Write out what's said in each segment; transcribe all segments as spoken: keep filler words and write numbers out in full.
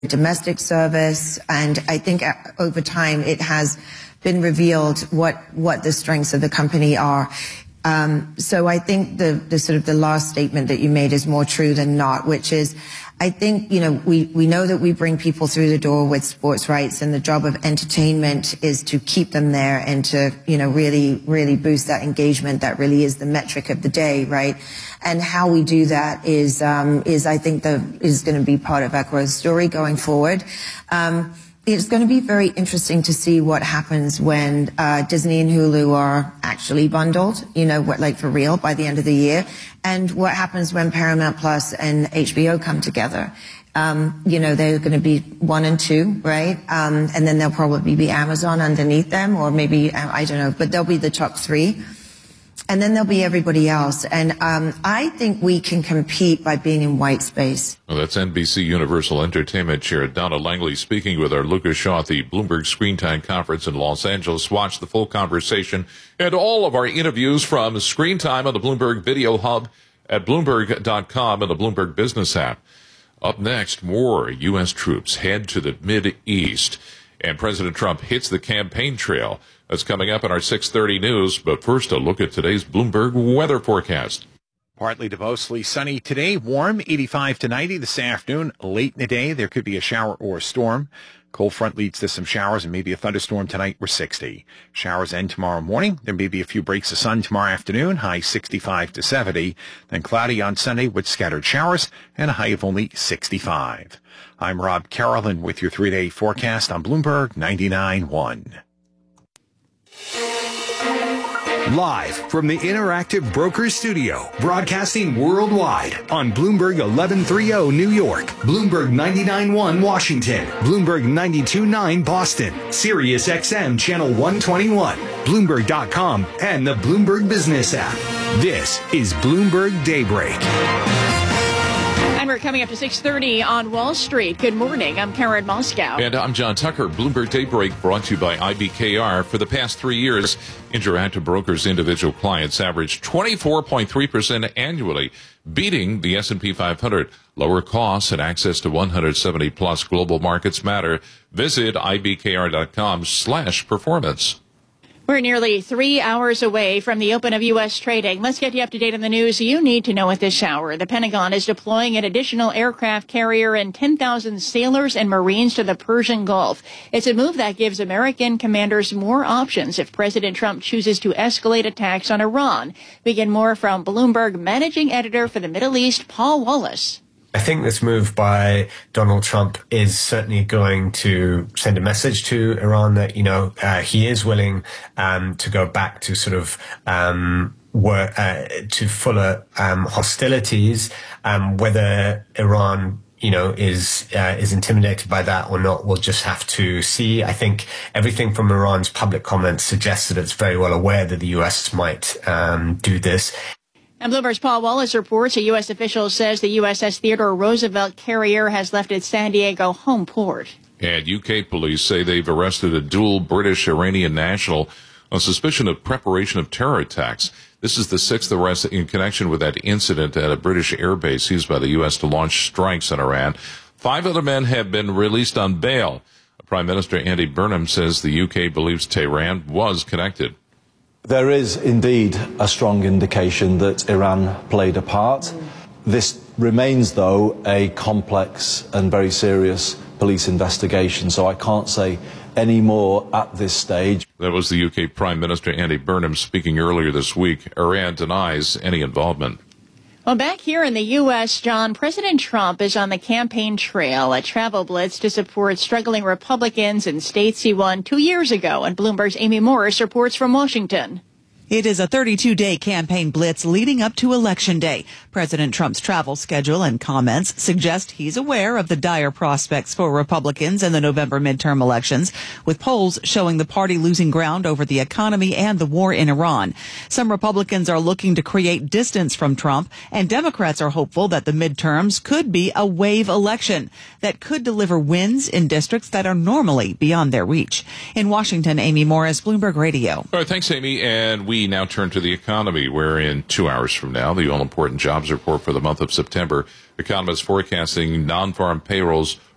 domestic service. And I think over time it has been revealed what, what the strengths of the company are. Um, so I think the, the sort of the last statement that you made is more true than not, which is, I think, you know, we, we know that we bring people through the door with sports rights, and the job of entertainment is to keep them there and to, you know, really, really boost that engagement. That really is the metric of the day, right? And how we do that is, um, is I think the, is going to be part of our growth story going forward. Um, It's going to be very interesting to see what happens when uh, Disney and Hulu are actually bundled, you know, what, like for real by the end of the year, and what happens when Paramount Plus and H B O come together. Um, you know, they're going to be one and two, right? Um, and then there'll probably be Amazon underneath them, or maybe, I don't know, but they'll be the top three. And then there'll be everybody else. And um, I think we can compete by being in white space. Well, that's N B C Universal Entertainment Chair Donna Langley speaking with our Lucas Shaw at the Bloomberg Screen Time Conference in Los Angeles. Watch the full conversation and all of our interviews from Screen Time on the Bloomberg Video Hub at Bloomberg dot com and the Bloomberg Business app. Up next, more U S troops head to the Mid-East, and President Trump hits the campaign trail. That's coming up in our six thirty news. But first, a look at today's Bloomberg weather forecast. Partly to mostly sunny today, warm, eighty-five to ninety this afternoon. Late in the day, there could be a shower or a storm. Cold front leads to some showers and maybe a thunderstorm tonight. We're sixty. Showers end tomorrow morning. There may be a few breaks of sun tomorrow afternoon, high sixty-five to seventy. Then cloudy on Sunday with scattered showers and a high of only sixty-five. I'm Rob Carolyn with your three-day forecast on Bloomberg ninety-nine point one. Live from the Interactive Brokers Studio, broadcasting worldwide on Bloomberg eleven thirty New York, Bloomberg ninety-nine point one Washington, Bloomberg ninety-two point nine Boston, Sirius X M Channel one twenty-one, Bloomberg dot com, and the Bloomberg Business app. This is Bloomberg Daybreak. And we're coming up to six thirty on Wall Street. Good morning. I'm Karen Moscow. And I'm John Tucker. Bloomberg Daybreak brought to you by I B K R. For the past three years, Interactive Brokers individual clients averaged twenty-four point three percent annually, beating the S and P five hundred. Lower costs and access to one hundred seventy plus global markets matter. Visit I B K R dot com slash performance. We're nearly three hours away from the open of U S trading. Let's get you up to date on the news you need to know at this hour. The Pentagon is deploying an additional aircraft carrier and ten thousand sailors and Marines to the Persian Gulf. It's a move that gives American commanders more options if President Trump chooses to escalate attacks on Iran. We get more from Bloomberg managing editor for the Middle East, Paul Wallace. I think this move by Donald Trump is certainly going to send a message to Iran that, you know, uh, he is willing um, to go back to sort of um, work, uh, to fuller um, hostilities, um, whether Iran you know, is uh, is intimidated by that or not, we'll just have to see. I think everything from Iran's public comments suggests that it's very well aware that the U S might um, do this. And Bloomberg's Paul Wallace reports a U S official says the U S S Theodore Roosevelt carrier has left its San Diego home port. And U K police say they've arrested a dual British-Iranian national on suspicion of preparation of terror attacks. This is the sixth arrest in connection with that incident at a British airbase used by the U S to launch strikes on Iran. Five other men have been released on bail. Prime Minister Andy Burnham says the U K believes Tehran was connected. There is indeed a strong indication that Iran played a part. This remains, though, a complex and very serious police investigation, so I can't say any more at this stage. That was the U K Prime Minister Andy Burnham speaking earlier this week. Iran denies any involvement. Well, back here in the U S, John, President Trump is on the campaign trail, a travel blitz to support struggling Republicans in states he won two years ago. And Bloomberg's Amy Morris reports from Washington. It is a thirty-two day campaign blitz leading up to Election Day. President Trump's travel schedule and comments suggest he's aware of the dire prospects for Republicans in the November midterm elections, with polls showing the party losing ground over the economy and the war in Iran. Some Republicans are looking to create distance from Trump, and Democrats are hopeful that the midterms could be a wave election that could deliver wins in districts that are normally beyond their reach. In Washington, Amy Morris, Bloomberg Radio. All right, thanks, Amy. And we now turn to the economy, where in two hours from now, the all-important jobs report for the month of September, economists forecasting non-farm payrolls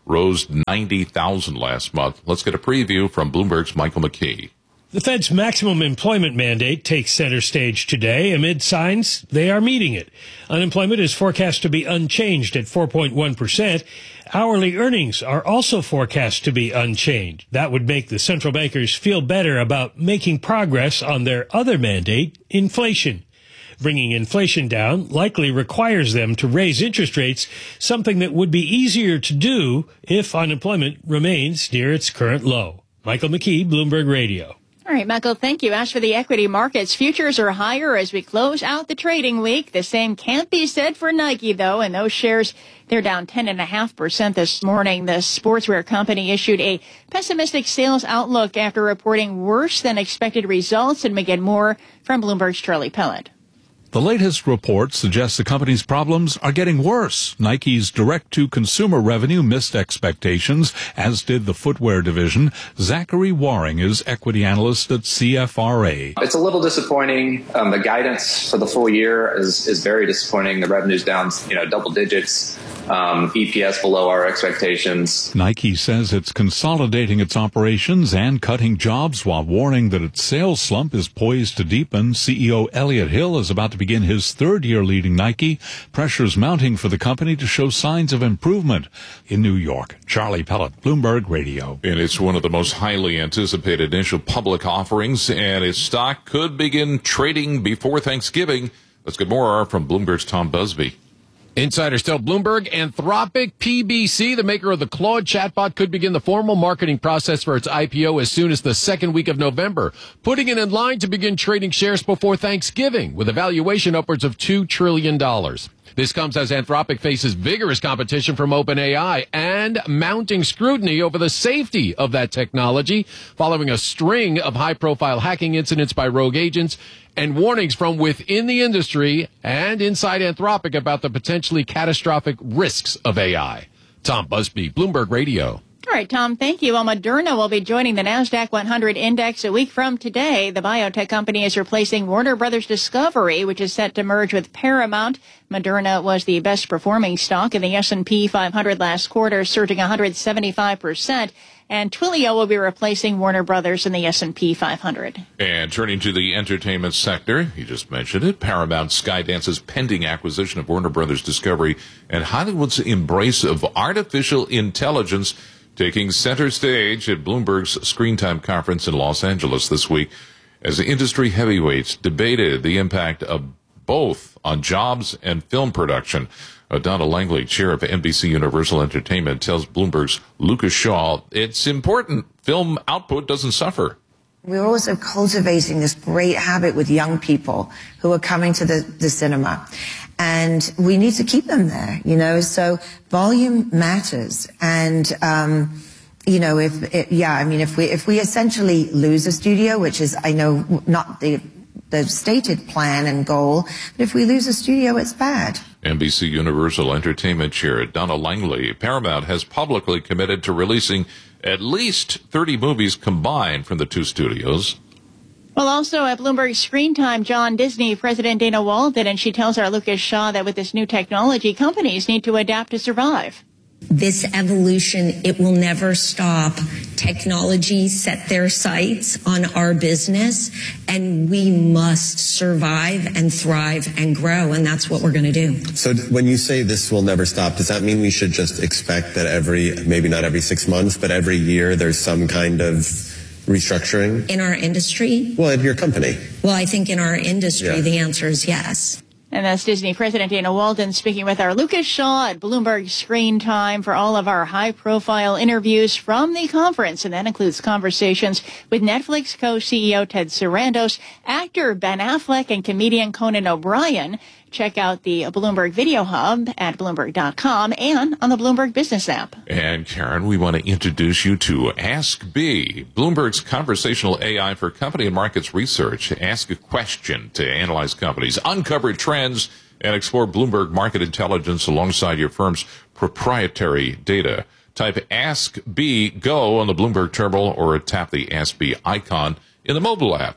rose ninety thousand last month. Let's get a preview from Bloomberg's Michael McKee. The Fed's maximum employment mandate takes center stage today. Amid signs they are meeting it. Unemployment is forecast to be unchanged at four point one percent. Hourly earnings are also forecast to be unchanged. That would make the central bankers feel better about making progress on their other mandate, inflation. Bringing inflation down likely requires them to raise interest rates, something that would be easier to do if unemployment remains near its current low. Michael McKee, Bloomberg Radio. All right, Michael, thank you. As for the equity markets, futures are higher as we close out the trading week. The same can't be said for Nike, though, and those shares, they're down ten point five percent this morning. The sportswear company issued a pessimistic sales outlook after reporting worse than expected results, and we get more from Bloomberg's Charlie Pellet. The latest report suggests the company's problems are getting worse. Nike's direct-to-consumer revenue missed expectations, as did the footwear division. Zachary Waring is equity analyst at C F R A. It's a little disappointing. Um, the guidance for the full year is, is very disappointing. The revenue's down, you know, double digits. Um, E P S below our expectations. Nike says it's consolidating its operations and cutting jobs while warning that its sales slump is poised to deepen. C E O Elliott Hill is about to begin his third year leading Nike. Pressure's mounting for the company to show signs of improvement. In New York, Charlie Pellet, Bloomberg Radio. And it's one of the most highly anticipated initial public offerings, and its stock could begin trading before Thanksgiving. Let's get more from Bloomberg's Tom Busby. Insiders tell Bloomberg Anthropic P B C, the maker of the Claude chatbot, could begin the formal marketing process for its I P O as soon as the second week of November, putting it in line to begin trading shares before Thanksgiving with a valuation upwards of two trillion dollars. This comes as Anthropic faces vigorous competition from OpenAI and mounting scrutiny over the safety of that technology following a string of high-profile hacking incidents by rogue agents and warnings from within the industry and inside Anthropic about the potentially catastrophic risks of A I. Tom Busby, Bloomberg Radio. All right, Tom, thank you. Well, Moderna will be joining the NASDAQ one hundred index a week from today. The biotech company is replacing Warner Brothers Discovery, which is set to merge with Paramount. Moderna was the best performing stock in the S and P five hundred last quarter, surging one hundred seventy-five percent. And Twilio will be replacing Warner Brothers in the S and P five hundred. And turning to the entertainment sector, you just mentioned it, Paramount Skydance's pending acquisition of Warner Brothers Discovery and Hollywood's embrace of artificial intelligence taking center stage at Bloomberg's Screen Time conference in Los Angeles this week as the industry heavyweights debated the impact of both on jobs and film production. Uh, Donna Langley, chair of N B C Universal Entertainment, tells Bloomberg's Lucas Shaw it's important film output doesn't suffer. We're also cultivating this great habit with young people who are coming to the, the cinema. And we need to keep them there, you know, so volume matters. And, um, you know, if, it, yeah, I mean, if we, if we essentially lose a studio, which is, I know, not the, the stated plan and goal, but if we lose a studio, it's bad. N B C Universal Entertainment chair Donna Langley, Paramount has publicly committed to releasing at least thirty movies combined from the two studios. Well, also at Bloomberg Screen Time, John Disney, President Dana Walden, and she tells our Lucas Shaw that with this new technology, companies need to adapt to survive. This evolution, it will never stop. Technology set their sights on our business, and we must survive and thrive and grow, and that's what we're going to do. So when you say this will never stop, does that mean we should just expect that every, maybe not every six months, but every year there's some kind of restructuring? In our industry? Well, in your company. Well, I think in our industry, yeah. the answer is yes. And that's Disney President Dana Walden speaking with our Lucas Shaw at Bloomberg Screen Time for all of our high-profile interviews from the conference. And that includes conversations with Netflix co-C E O Ted Sarandos, actor Ben Affleck, and comedian Conan O'Brien. Check out the Bloomberg Video Hub at Bloomberg dot com and on the Bloomberg Business app. And Karen, we want to introduce you to Ask B, Bloomberg's conversational A I for company and markets research. Ask a question to analyze companies, uncover trends, and explore Bloomberg market intelligence alongside your firm's proprietary data. Type Ask B Go on the Bloomberg terminal or tap the Ask B icon in the mobile app.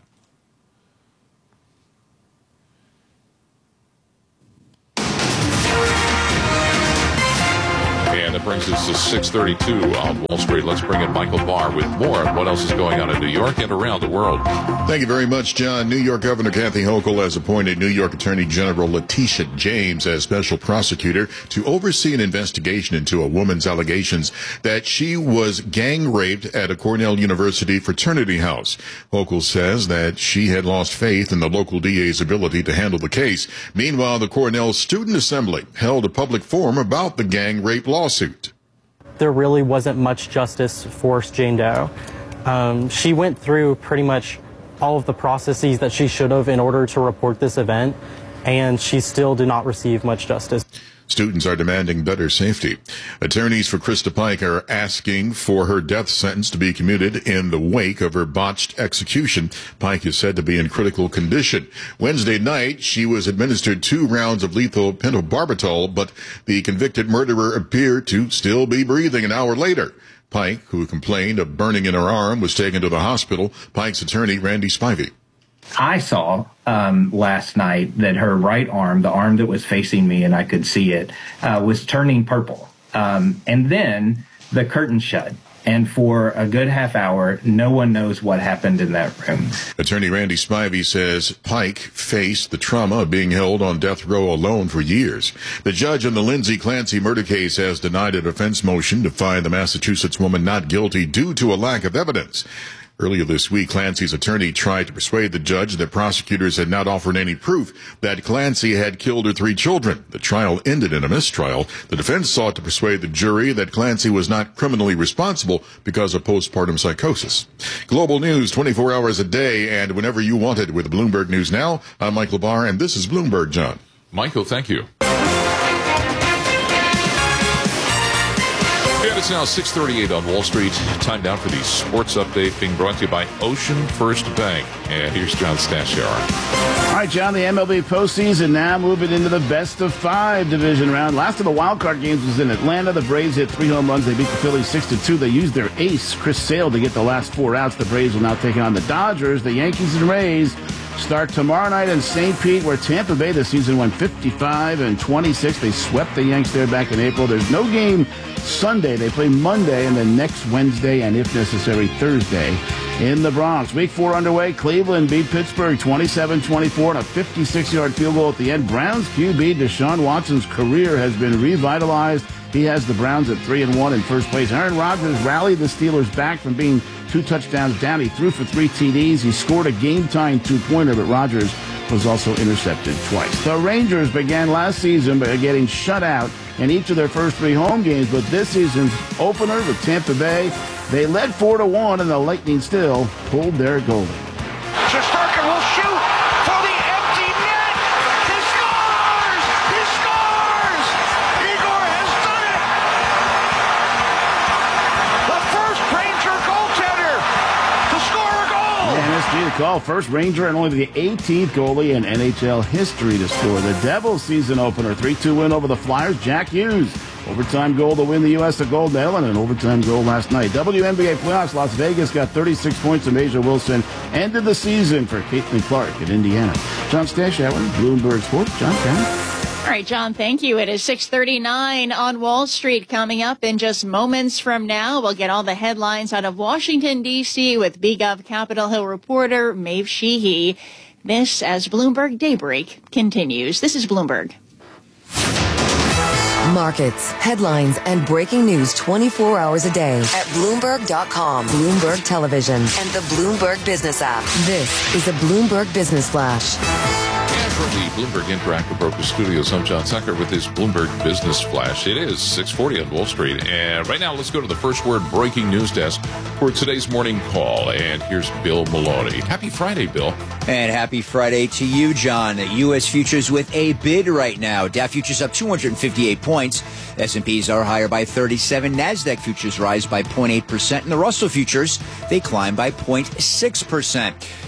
And a brings us to six thirty-two on Wall Street. Let's bring in Michael Barr with more on what else is going on in New York and around the world. Thank you very much, John. New York Governor Kathy Hochul has appointed New York Attorney General Letitia James as special prosecutor to oversee an investigation into a woman's allegations that she was gang raped at a Cornell University fraternity house. Hochul says that she had lost faith in the local D A's ability to handle the case. Meanwhile, the Cornell Student Assembly held a public forum about the gang rape lawsuit. There really wasn't much justice for Jane Doe. Um, she went through pretty much all of the processes that she should have in order to report this event, and she still did not receive much justice. Students are demanding better safety. Attorneys for Krista Pike are asking for her death sentence to be commuted in the wake of her botched execution. Pike is said to be in critical condition. Wednesday night, she was administered two rounds of lethal pentobarbital, but the convicted murderer appeared to still be breathing an hour later. Pike, who complained of burning in her arm, was taken to the hospital. Pike's attorney, Randy Spivey. I saw um, last night that her right arm, the arm that was facing me and I could see it, uh, was turning purple. Um, and then the curtain shut. And for a good half hour, no one knows what happened in that room. Attorney Randy Spivey says Pike faced the trauma of being held on death row alone for years. The judge in the Lindsay Clancy murder case has denied a defense motion to find the Massachusetts woman not guilty due to a lack of evidence. Earlier this week, Clancy's attorney tried to persuade the judge that prosecutors had not offered any proof that Clancy had killed her three children. The trial ended in a mistrial. The defense sought to persuade the jury that Clancy was not criminally responsible because of postpartum psychosis. Global news twenty-four hours a day and whenever you want it with Bloomberg News Now. I'm Michael Barr, and this is Bloomberg, John. Michael, thank you. It's now six thirty-eight on Wall Street. Time down for the sports update being brought to you by Ocean First Bank. And here's John Stashower. All right, John, the M L B postseason now moving into the best of five division round. Last of the wild card games was in Atlanta. The Braves hit three home runs. They beat the Phillies six to two. They used their ace, Chris Sale, to get the last four outs. The Braves will now take on the Dodgers. The Yankees and Rays start tomorrow night in Saint Pete, where Tampa Bay this season went fifty-five and twenty-six. They swept the Yanks there back in April. There's no game Sunday. They play Monday and then next Wednesday and, if necessary, Thursday in the Bronx. Week four underway. Cleveland beat Pittsburgh twenty-seven twenty-four on a fifty-six-yard field goal at the end. Browns Q B Deshaun Watson's career has been revitalized. He has the Browns at three and one in first place. Aaron Rodgers rallied the Steelers back from being two touchdowns down. He threw for three T Ds. He scored a game-tying two-pointer, but Rodgers was also intercepted twice. The Rangers began last season by getting shut out in each of their first three home games, but this season's opener with Tampa Bay, they led four to one, and the Lightning still pulled their goalie. Shesterkin will shoot for the empty net. He scores! He scores! Igor has done it! The first Ranger goaltender to score a goal! Yeah, M S G to call. First Ranger and only the eighteenth goalie in N H L history to score. The Devils season opener, three two win over the Flyers. Jack Hughes, overtime goal to win the U S a gold medal, and an overtime goal last night. W N B A playoffs, Las Vegas got thirty-six points, and Asia Wilson ended the season for Caitlin Clark at Indiana. John Stashower, Bloomberg Sports. John Cowan. All right, John, thank you. It is six thirty-nine on Wall Street. Coming up in just moments from now, we'll get all the headlines out of Washington, D C with B Gov Capitol Hill reporter Maeve Sheehy. This as Bloomberg Daybreak continues. This is Bloomberg. Markets, headlines, and breaking news twenty-four hours a day at Bloomberg dot com, Bloomberg Television, and the Bloomberg Business app. This is the Bloomberg Business Flash. And from the Bloomberg Interactive Broker Studios, I'm John Tucker with this Bloomberg Business Flash. It is six forty on Wall Street. And right now, let's go to the First Word breaking news desk for today's morning call. And here's Bill Maloney. Happy Friday, Bill. And happy Friday to you, John. U S futures with a bid right now. Dow futures up two hundred fifty-eight points. S and P's are higher by thirty-seven. NASDAQ futures rise by zero point eight percent. And the Russell futures, they climb by zero point six percent.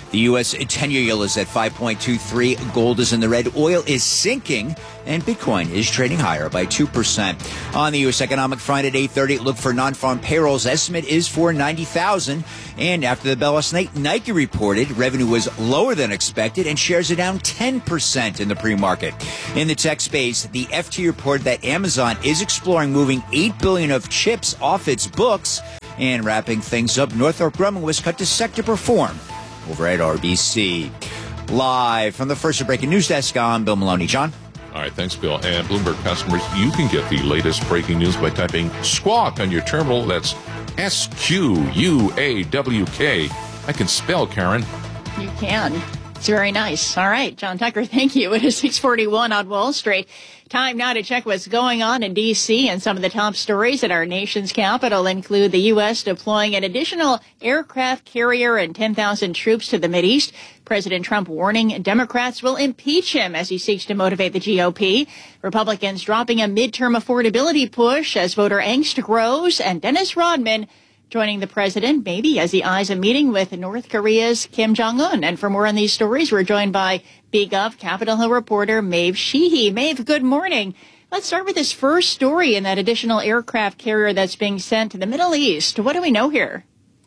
The U S ten-year yield is at five point two three. Gold is in the red. Oil is sinking. And Bitcoin is trading higher by two percent. On the U S economic front at eight thirty, look for non-farm payrolls. Estimate is for ninety thousand. And after the bell last night, Nike reported revenue was lower than expected and shares are down ten percent in the pre-market. In the tech space, the F T reported that Amazon is exploring moving eight billion dollars of chips off its books. And wrapping things up, Northrop Grumman was cut to sector perform over at R B C. Live from the First Breaking News Desk, I'm Bill Maloney. John? All right, thanks, Bill. And Bloomberg customers, you can get the latest breaking news by typing Squawk on your terminal. That's S Q U A W K. I can spell, Karen. You can. It's very nice. All right, John Tucker, thank you. It is six forty-one on Wall Street. Time now to check what's going on in D C, and some of the top stories at our nation's capital include the U S deploying an additional aircraft carrier and ten thousand troops to the Mideast. President Trump warning Democrats will impeach him as he seeks to motivate the G O P. Republicans dropping a midterm affordability push as voter angst grows, and Dennis Rodman joining the president, maybe as he eyes a meeting with North Korea's Kim Jong-un. And for more on these stories, we're joined by BGov Capitol Hill reporter Maeve Sheehy. Maeve, good morning. Let's start with this first story in that additional aircraft carrier that's being sent to the Middle East. What do we know here?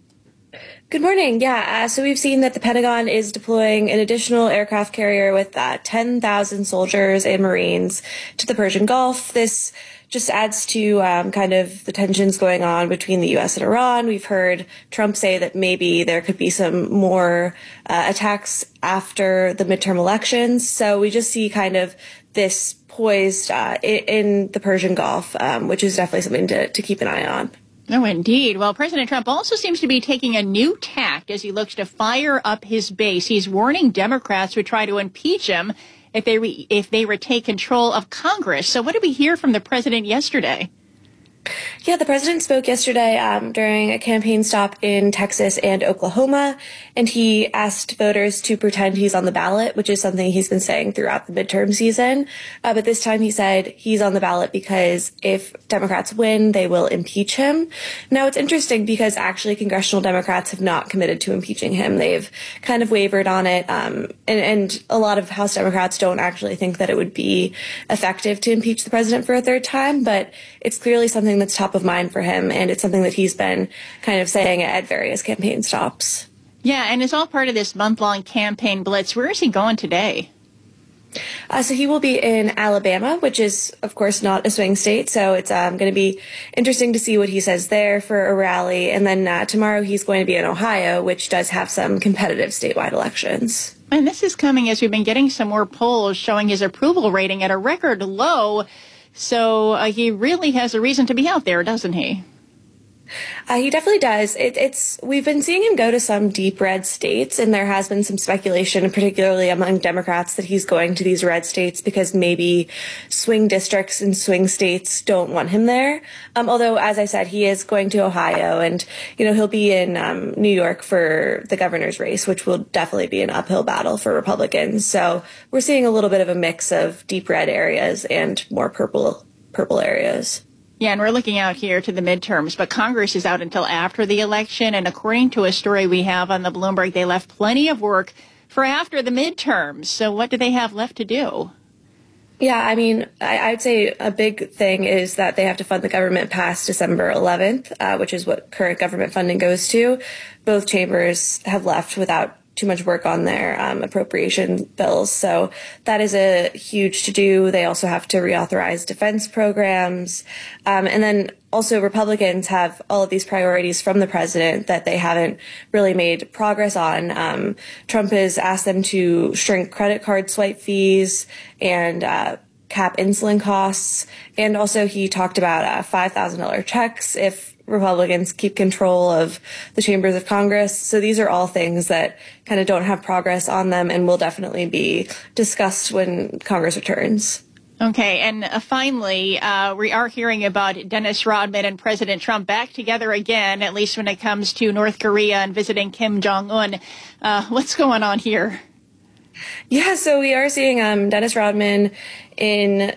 Good morning. Yeah, uh, so we've seen that the Pentagon is deploying an additional aircraft carrier with uh, ten thousand soldiers and Marines to the Persian Gulf. This just adds to um, kind of the tensions going on between the U S and Iran. We've heard Trump say that maybe there could be some more uh, attacks after the midterm elections. So we just see kind of this poised uh, in, in the Persian Gulf, um, which is definitely something to, to keep an eye on. Oh, indeed. Well, President Trump also seems to be taking a new tack as he looks to fire up his base. He's warning Democrats who try to impeach him if they re- if they retake control of Congress. So what did we hear from the president yesterday? Yeah, the president spoke yesterday um, during a campaign stop in Texas and Oklahoma, and he asked voters to pretend he's on the ballot, which is something he's been saying throughout the midterm season. Uh, but this time he said he's on the ballot because if Democrats win, they will impeach him. Now, it's interesting because actually congressional Democrats have not committed to impeaching him. They've kind of wavered on it, um, and, and a lot of House Democrats don't actually think that it would be effective to impeach the president for a third time, but it's clearly something that's top of mind for him, and it's something that he's been kind of saying at various campaign stops. Yeah, and it's all part of this month-long campaign blitz. Where is he going today? Uh, so he will be in Alabama, which is, of course, not a swing state. So it's um, going to be interesting to see what he says there for a rally. And then uh, tomorrow he's going to be in Ohio, which does have some competitive statewide elections. And this is coming as we've been getting some more polls showing his approval rating at a record low. So uh, he really has a reason to be out there, doesn't he? Uh, he definitely does. It, it's we've been seeing him go to some deep red states, and there has been some speculation, particularly among Democrats, that he's going to these red states because maybe swing districts and swing states don't want him there. Um, although, as I said, he is going to Ohio, and you know he'll be in um, New York for the governor's race, which will definitely be an uphill battle for Republicans. So we're seeing a little bit of a mix of deep red areas and more purple purple areas. Yeah, and we're looking out here to the midterms, but Congress is out until after the election. And according to a story we have on the Bloomberg, they left plenty of work for after the midterms. So what do they have left to do? Yeah, I mean, I, I'd say a big thing is that they have to fund the government past December eleventh, uh, which is what current government funding goes to. Both chambers have left without too much work on their um, appropriation bills. So that is a huge to-do. They also have to reauthorize defense programs. Um, and then also Republicans have all of these priorities from the president that they haven't really made progress on. Um, Trump has asked them to shrink credit card swipe fees and uh, cap insulin costs. And also he talked about uh, five thousand dollars checks if Republicans keep control of the chambers of Congress. So these are all things that kind of don't have progress on them and will definitely be discussed when Congress returns. Okay, and uh, finally, uh, we are hearing about Dennis Rodman and President Trump back together again, at least when it comes to North Korea and visiting Kim Jong-un. Uh, what's going on here? Yeah, so we are seeing um, Dennis Rodman in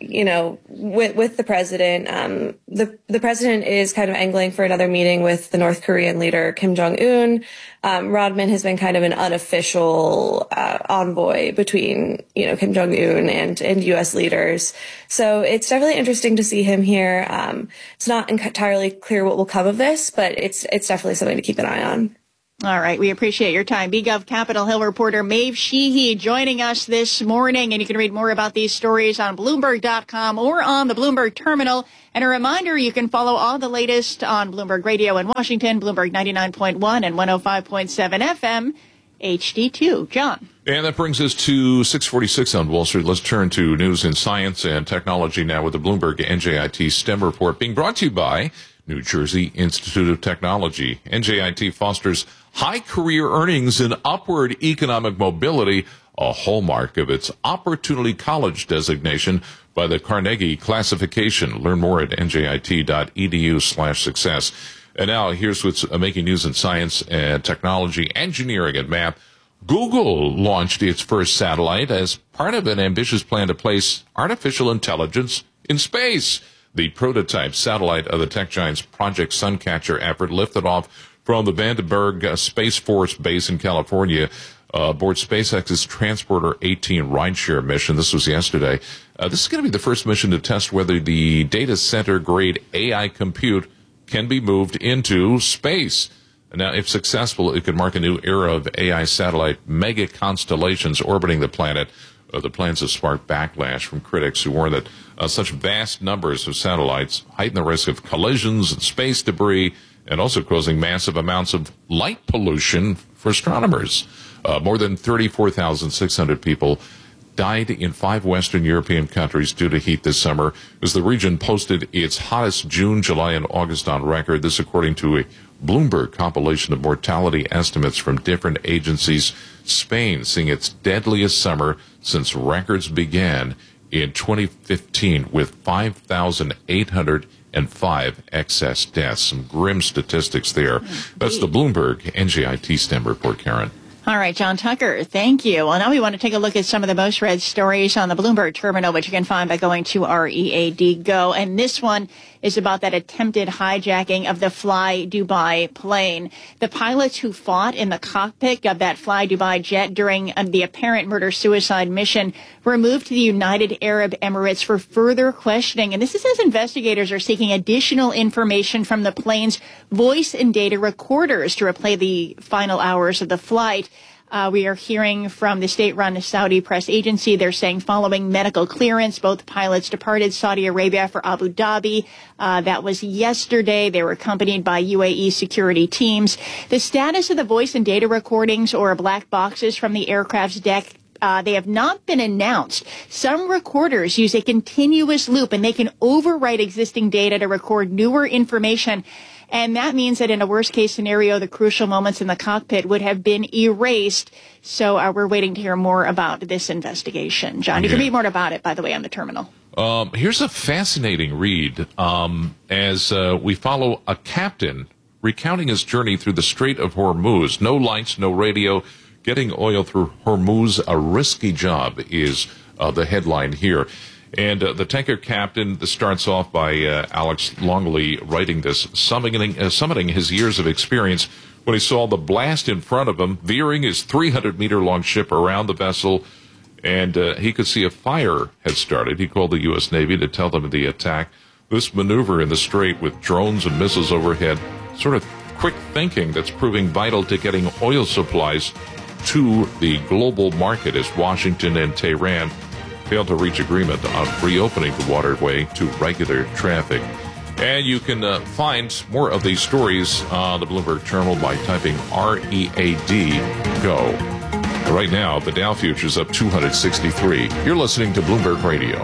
you know, with, with the president, um, the, the president is kind of angling for another meeting with the North Korean leader, Kim Jong-un. Um, Rodman has been kind of an unofficial, uh, envoy between, you know, Kim Jong-un and, and U S leaders. So it's definitely interesting to see him here. Um, it's not entirely clear what will come of this, but it's, it's definitely something to keep an eye on. All right. We appreciate your time. BGov Capitol Hill reporter Maeve Sheehy joining us this morning. And you can read more about these stories on Bloomberg dot com or on the Bloomberg Terminal. And a reminder, you can follow all the latest on Bloomberg Radio in Washington, Bloomberg ninety-nine point one and one oh five point seven F M, H D two. John. And that brings us to six forty-six on Wall Street. Let's turn to news in science and technology now with the Bloomberg N J I T STEM report being brought to you by New Jersey Institute of Technology. N J I T fosters high career earnings and upward economic mobility, a hallmark of its Opportunity College designation by the Carnegie Classification. Learn more at njit.edu slash success. And now here's what's making news in science and technology, engineering and math. Google launched its first satellite as part of an ambitious plan to place artificial intelligence in space. The prototype satellite of the tech giant's Project Suncatcher effort lifted off from the Vandenberg uh, Space Force Base in California uh, aboard SpaceX's Transporter eighteen rideshare mission. This was yesterday. Uh, this is going to be the first mission to test whether the data center grade A I compute can be moved into space. Now, if successful, it could mark a new era of A I satellite mega constellations orbiting the planet. Uh, the plans have sparked backlash from critics who warn that uh, such vast numbers of satellites heighten the risk of collisions and space debris, and also causing massive amounts of light pollution for astronomers. Uh, more than thirty-four thousand six hundred people died in five Western European countries due to heat this summer, as the region posted its hottest June, July, and August on record. This according to a Bloomberg compilation of mortality estimates from different agencies. Spain seeing its deadliest summer since records began in twenty fifteen with five thousand eight hundred five excess deaths. Some grim statistics there. That's the Bloomberg N J I T STEM report, Karen. All right, John Tucker, thank you. Well, now we want to take a look at some of the most read stories on the Bloomberg Terminal, which you can find by going to our E A D Go. And this one is about that attempted hijacking of the Fly Dubai plane. The pilots who fought in the cockpit of that Fly Dubai jet during the apparent murder-suicide mission were moved to the United Arab Emirates for further questioning. And this is as investigators are seeking additional information from the plane's voice and data recorders to replay the final hours of the flight. Uh, we are hearing from the state-run Saudi press agency. They're saying following medical clearance, both pilots departed Saudi Arabia for Abu Dhabi. Uh, that was yesterday. They were accompanied by U A E security teams. The status of the voice and data recordings or black boxes from the aircraft's deck, Uh, they have not been announced. Some recorders use a continuous loop, and they can overwrite existing data to record newer information. And that means that in a worst-case scenario, the crucial moments in the cockpit would have been erased. So uh, we're waiting to hear more about this investigation. John, you Yeah. can read more about it, by the way, on the terminal. Um, here's a fascinating read um, as uh, we follow a captain recounting his journey through the Strait of Hormuz. No lights, no radio. Getting oil through Hormuz, a risky job, is uh, the headline here. And uh, the tanker captain, this starts off by uh, Alex Longley writing this, summoning, uh, summoning his years of experience when he saw the blast in front of him, veering his three hundred meter long ship around the vessel, and uh, he could see a fire had started. He called the U S Navy to tell them of the attack. This maneuver in the strait with drones and missiles overhead, sort of quick thinking that's proving vital to getting oil supplies to the global market as Washington and Tehran failed to reach agreement on reopening the waterway to regular traffic. And you can uh, find more of these stories on the Bloomberg Terminal by typing R E A D Go. Right now, the Dow Futures up two hundred sixty-three. You're listening to Bloomberg Radio.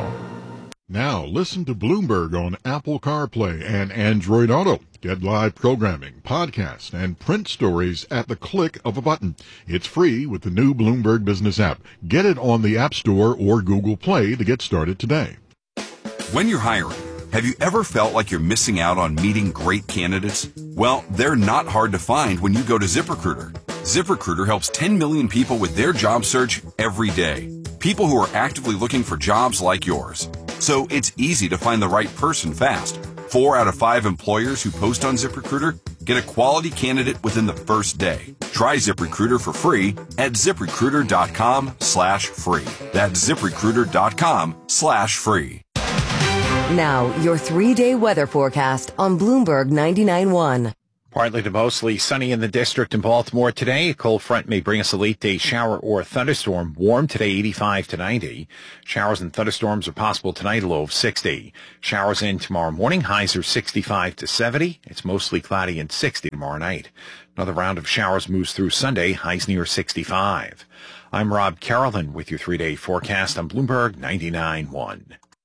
Now listen to Bloomberg on Apple CarPlay and Android Auto. Get live programming, podcasts, and print stories at the click of a button. It's free with the new Bloomberg Business app. Get it on the App Store or Google Play to get started today. When you're hiring, have you ever felt like you're missing out on meeting great candidates? Well, they're not hard to find when you go to ZipRecruiter. ZipRecruiter helps ten million people with their job search every day. People who are actively looking for jobs like yours. So it's easy to find the right person fast. Four out of five employers who post on ZipRecruiter get a quality candidate within the first day. Try ZipRecruiter for free at ZipRecruiter.com slash free. That's ZipRecruiter.com slash free. Now, your three-day weather forecast on Bloomberg ninety-nine point one. Partly to mostly sunny in the district in Baltimore today. A cold front may bring us a late-day shower or thunderstorm. Warm today, eighty-five to ninety. Showers and thunderstorms are possible tonight, a low of sixty. Showers in tomorrow morning, highs are sixty-five to seventy. It's mostly cloudy and sixty tomorrow night. Another round of showers moves through Sunday, highs near sixty-five. I'm Rob Carolyn with your three-day forecast on Bloomberg ninety-nine point one.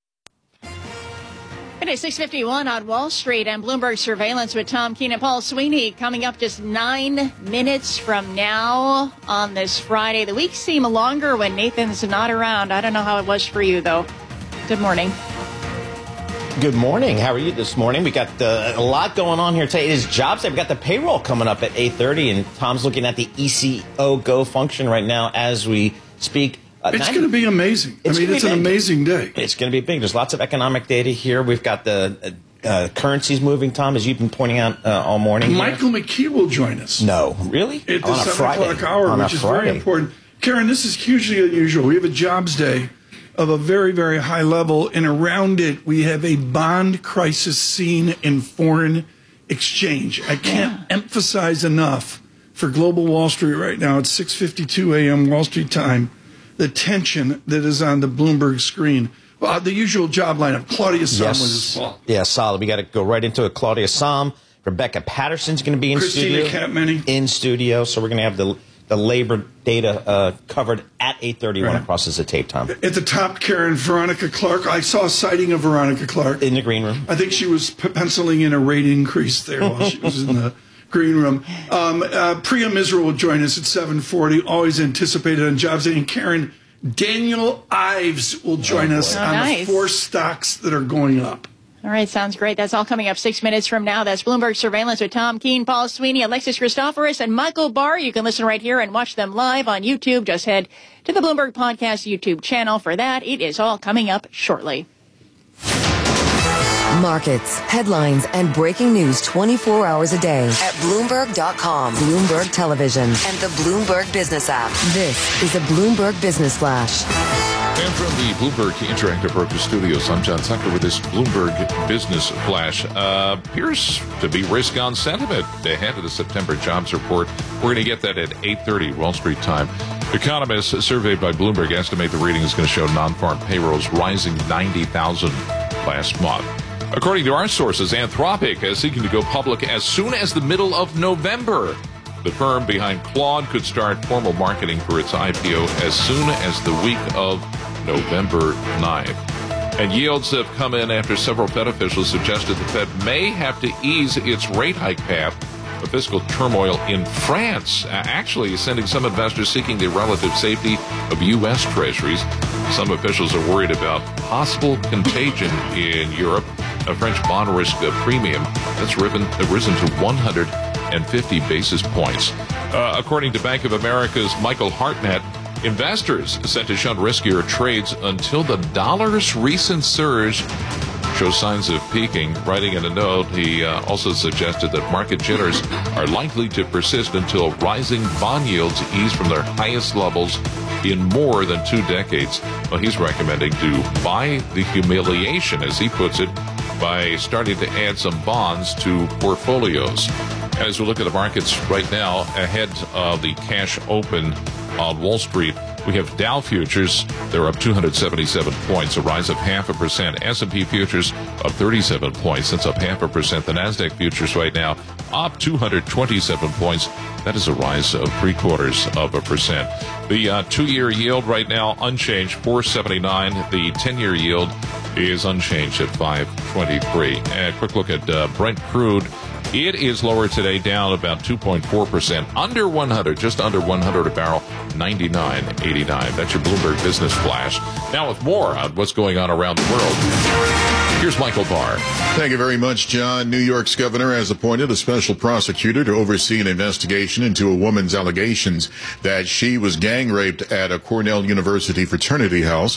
It is six fifty-one on Wall Street and Bloomberg Surveillance with Tom Keene and Paul Sweeney coming up just nine minutes from now on this Friday. The weeks seem longer when Nathan's not around. I don't know how it was for you, though. Good morning. Good morning. How are you this morning? We got uh, a lot going on here today. It is jobs day. We got the payroll coming up at eight thirty, and Tom's looking at the E C O Go function right now as we speak. Uh, it's going to be amazing. I mean, it's an amazing day. It's going to be big. There's lots of economic data here. We've got the uh, uh, currencies moving, Tom, as you've been pointing out uh, all morning. Michael here. McKee will join us. No, really? At the on a seven Friday. o'clock hour, on which is Friday. very important. Karen, this is hugely unusual. We have a jobs day of a very, very high level, and around it we have a bond crisis scene in foreign exchange. I can't yeah. emphasize enough for global Wall Street right now. It's six fifty-two a.m. Wall Street time. The tension that is on the Bloomberg screen. Well, the usual job lineup. Claudia Sahm yes. was as well. Yeah, solid. We got to go right into it. Claudia Sahm. Rebecca Patterson's going to be in Christina studio. Catmany. In studio. So we're going to have the the labor data uh, covered at eight thirty right. when it crosses the tape time. At the top, Karen, Veronica Clark. I saw a sighting of Veronica Clark. In the green room. I think she was p- penciling in a rate increase there while she was in the green room. Um, uh, Priya Misra will join us at seven forty, always anticipated on Jobs Day. And Karen, Daniel Ives will join oh, us oh, on nice. the four stocks that are going up. All right, sounds great. That's all coming up six minutes from now. That's Bloomberg Surveillance with Tom Keene, Paul Sweeney, Alexis Christoforous, and Michael Barr. You can listen right here and watch them live on YouTube. Just head to the Bloomberg Podcast YouTube channel for that. It is all coming up shortly. Markets, headlines, and breaking news twenty-four hours a day at Bloomberg dot com, Bloomberg Television, and the Bloomberg Business app. This is a Bloomberg Business Flash. And from the Bloomberg Interactive Broker Studios, I'm John Tucker with this Bloomberg Business Flash. Uh, appears to be risk on sentiment ahead of the September jobs report. We're going to get that at eight thirty Wall Street time. Economists surveyed by Bloomberg estimate the reading is going to show non-farm payrolls rising ninety thousand last month. According to our sources, Anthropic is seeking to go public as soon as the middle of November. The firm behind Claude could start formal marketing for its I P O as soon as the week of November ninth. And yields have come in after several Fed officials suggested the Fed may have to ease its rate hike path. The fiscal turmoil in France actually is sending some investors seeking the relative safety of U S Treasuries. Some officials are worried about possible contagion in Europe. A French bond risk premium that's risen, risen to one hundred fifty basis points. Uh, according to Bank of America's Michael Hartnett, investors set to shun riskier trades until the dollar's recent surge shows signs of peaking. Writing in a note, he uh, also suggested that market jitters are likely to persist until rising bond yields ease from their highest levels in more than two decades. Well, he's recommending to buy the humiliation, as he puts it, by starting to add some bonds to portfolios. As we look at the markets right now, ahead of the cash open on Wall Street, we have Dow futures. They're up two hundred seventy-seven points, a rise of half a percent. S and P futures up thirty-seven points. That's up half a percent. The NASDAQ futures right now up two hundred twenty-seven points. That is a rise of three quarters of a percent. The uh, two-year yield right now unchanged, four seventy-nine. The ten-year yield is unchanged at five twenty-three. And a quick look at uh, Brent crude. It is lower today, down about two point four percent, under one hundred, just under one hundred a barrel, ninety-nine eighty-nine. That's your Bloomberg Business Flash. Now with more on what's going on around the world, here's Michael Barr. Thank you very much, John. New York's governor has appointed a special prosecutor to oversee an investigation into a woman's allegations that she was gang raped at a Cornell University fraternity house.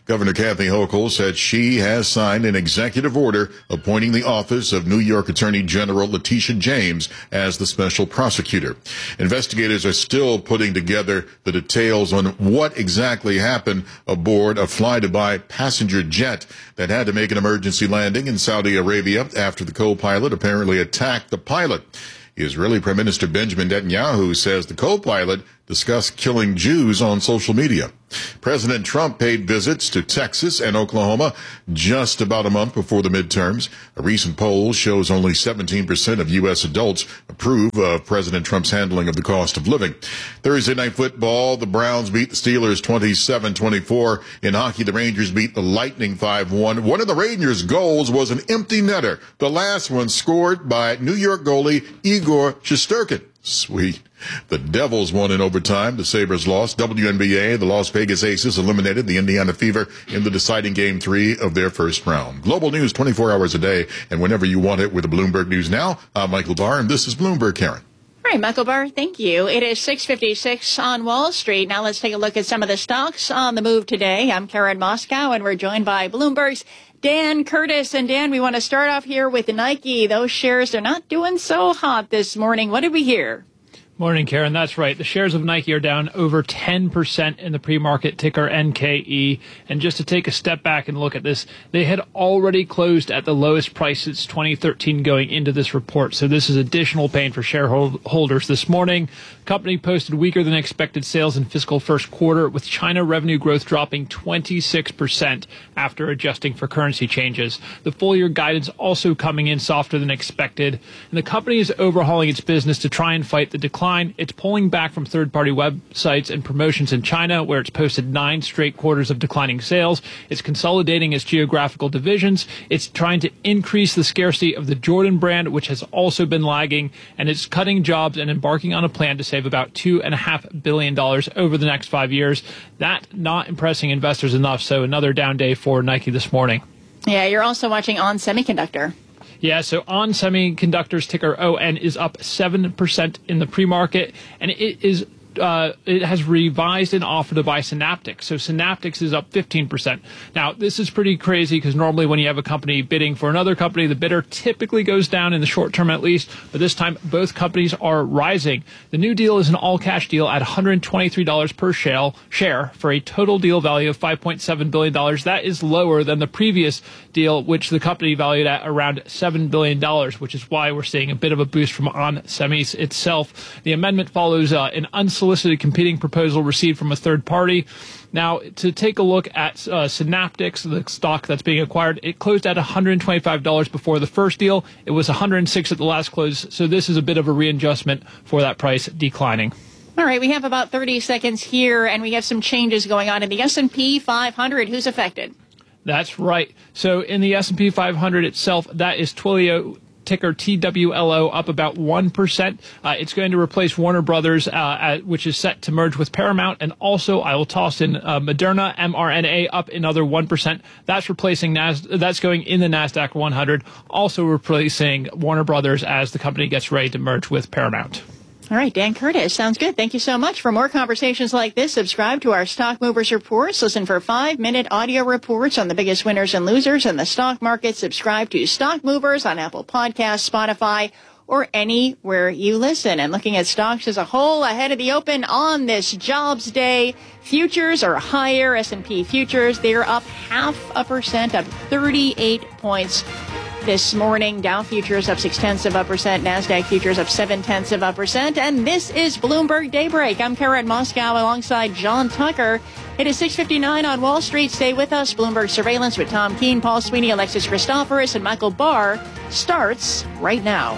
Governor Kathy Hochul said she has signed an executive order appointing the office of New York Attorney General Letitia James as the special prosecutor. Investigators are still putting together the details on what exactly happened aboard a fly-Dubai passenger jet that had to make an emergency landing in Saudi Arabia after the co-pilot apparently attacked the pilot. Israeli Prime Minister Benjamin Netanyahu says the co-pilot discussed killing Jews on social media. President Trump paid visits to Texas and Oklahoma just about a month before the midterms. A recent poll shows only seventeen percent of U S adults approve of President Trump's handling of the cost of living. Thursday night football, the Browns beat the Steelers twenty-seven twenty-four. In hockey, the Rangers beat the Lightning five one. One of the Rangers' goals was an empty netter. The last one scored by New York goalie Igor Shesterkin. Sweet. The Devils won in overtime. The Sabres lost. W N B A, the Las Vegas Aces eliminated the Indiana Fever in the deciding game three of their first round. Global news twenty-four hours a day and whenever you want it with the Bloomberg News Now. I'm Michael Barr, and this is Bloomberg Karen. All right, Michael Barr, thank you. It is six fifty-six on Wall Street. Now let's take a look at some of the stocks on the move today. I'm Karen Moscow, and we're joined by Bloomberg's Dan Curtis. And Dan, we want to start off here with Nike. Those shares are not doing so hot this morning. What did we hear? Morning, Karen. That's right. The shares of Nike are down over ten percent in the pre-market, ticker N K E. And just to take a step back and look at this, they had already closed at the lowest price since twenty thirteen going into this report. So this is additional pain for shareholders this morning. Company posted weaker than expected sales in fiscal first quarter, with China revenue growth dropping twenty-six percent after adjusting for currency changes. The full year guidance also coming in softer than expected. And the company is overhauling its business to try and fight the decline. It's pulling back from third-party websites and promotions in China, where it's posted nine straight quarters of declining sales. It's consolidating its geographical divisions. It's trying to increase the scarcity of the Jordan brand, which has also been lagging. And it's cutting jobs and embarking on a plan to save about two point five billion dollars over the next five years. That not impressing investors enough, so another down day for Nike this morning. Yeah, you're also watching On Semiconductor. Yeah, so On Semiconductors, ticker O N, is up seven percent in the pre-market, and it is uh, it has revised an offer to buy Synaptics. So Synaptics is up fifteen percent. Now, this is pretty crazy because normally when you have a company bidding for another company, the bidder typically goes down in the short term at least, but this time both companies are rising. The new deal is an all-cash deal at one hundred twenty-three dollars per share for a total deal value of five point seven billion dollars. That is lower than the previous deal, which the company valued at around seven billion dollars, which is why we're seeing a bit of a boost from On Semis itself. The amendment follows uh, an unsolicited competing proposal received from a third party. Now, to take a look at uh, Synaptics, the stock that's being acquired, it closed at one hundred twenty-five dollars before the first deal. It was one hundred six at the last close, so this is a bit of a readjustment for that price declining. All right, we have about thirty seconds here, and we have some changes going on in the S and P five hundred. Who's affected? That's right. So in the S and P five hundred itself, that is Twilio, ticker T W L O, up about one percent. Uh, it's going to replace Warner Brothers, uh, at, which is set to merge with Paramount. And also, I will toss in uh, Moderna, M R N A, up another one percent. That's replacing Nas- that's going in the NASDAQ one hundred, also replacing Warner Brothers as the company gets ready to merge with Paramount. All right, Dan Curtis, sounds good. Thank you so much. For more conversations like this, subscribe to our Stock Movers Reports. Listen for five-minute audio reports on the biggest winners and losers in the stock market. Subscribe to Stock Movers on Apple Podcasts, Spotify, or anywhere you listen. And looking at stocks as a whole ahead of the open on this jobs day, futures are higher. S and P futures, they're up half a percent, up thirty-eight points. This morning, Dow futures up six tenths of a percent, NASDAQ futures up seven tenths of a percent, and this is Bloomberg Daybreak. I'm Karen Moscow alongside John Tucker. It is six fifty-nine on Wall Street. Stay with us. Bloomberg Surveillance with Tom Keene, Paul Sweeney, Alexis Christoforous, and Michael Barr starts right now.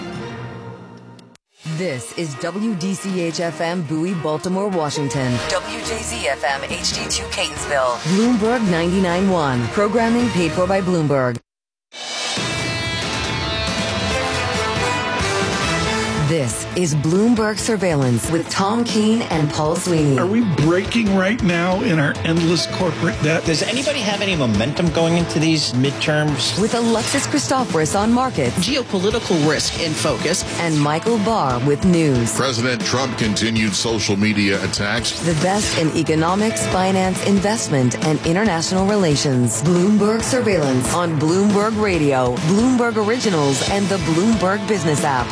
This is W D C H F M Bowie, Baltimore, Washington. W J Z F M H D two Catonsville. Bloomberg ninety-nine point one. Programming paid for by Bloomberg. This is Bloomberg Surveillance with Tom Keene and Paul Sweeney. Are we breaking right now in our endless corporate debt? Does anybody have any momentum going into these midterms? With Alexis Christoforous on markets, geopolitical risk in focus, and Michael Barr with news. President Trump continued social media attacks. The best in economics, finance, investment, and international relations. Bloomberg Surveillance on Bloomberg Radio, Bloomberg Originals, and the Bloomberg Business app.